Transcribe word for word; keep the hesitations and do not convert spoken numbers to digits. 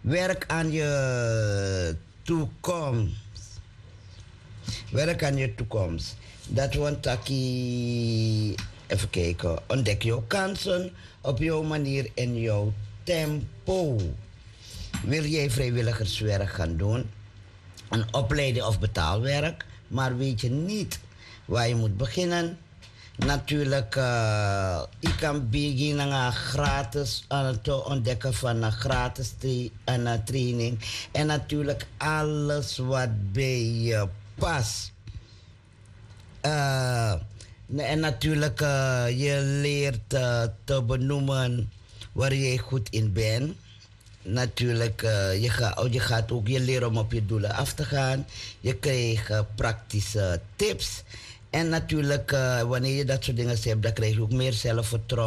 Werk aan je toekomst. Werk aan je toekomst. Dat want taki. Even kijken. Ontdek jouw kansen op jouw manier en jouw tempo. Wil jij vrijwilligerswerk gaan doen? Een opleiding of betaalwerk, maar weet je niet waar je moet beginnen? Natuurlijk, uh, je kan beginnen aan gratis uh, te ontdekken van een gratis tra- een training. En natuurlijk alles wat bij je past. Uh, en natuurlijk, uh, je leert uh, te benoemen waar je goed in bent. Natuurlijk, uh, je, ga, je gaat ook je leren om op je doelen af te gaan. Je krijgt uh, praktische tips. En natuurlijk, uh, wanneer je dat soort dingen hebt, dan krijg je ook meer zelfvertrouwen.